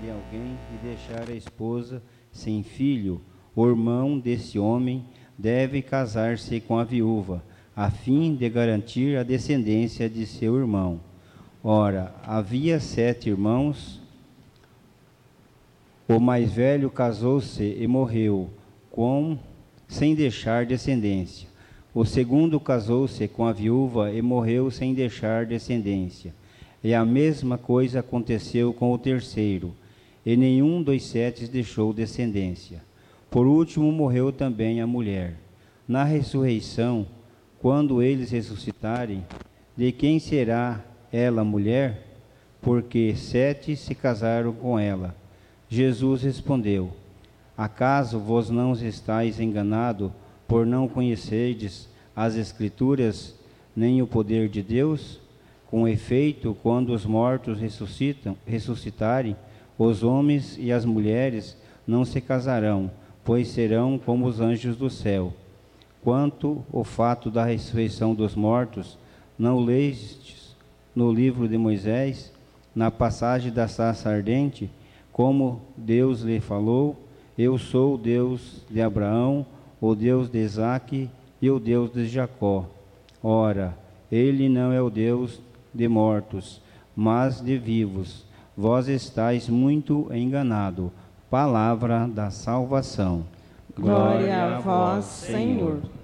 de alguém e deixar a esposa sem filho, o irmão desse homem deve casar-se com a viúva, a fim de garantir a descendência de seu irmão. Ora, havia 7 irmãos. O mais velho casou-se e morreu, sem deixar descendência. O segundo casou-se com a viúva e morreu sem deixar descendência. E a mesma coisa aconteceu com o terceiro, e nenhum dos 7 deixou descendência. Por último morreu também a mulher. Na ressurreição, quando eles ressuscitarem, de quem será ela mulher? Porque 7 se casaram com ela. Jesus respondeu: acaso vós não estáis enganado por não conhecerdes as Escrituras, nem o poder de Deus? Com efeito, quando os mortos ressuscitarem, os homens e as mulheres não se casarão, pois serão como os anjos do céu. Quanto ao fato da ressurreição dos mortos, não lestes no livro de Moisés, na passagem da sarça ardente, como Deus lhe falou: eu sou o Deus de Abraão, o Deus de Isaque e o Deus de Jacó. Ora, ele não é o Deus de mortos, mas de vivos. Vós estáis muito enganados. Palavra da salvação. Glória a vós, Senhor.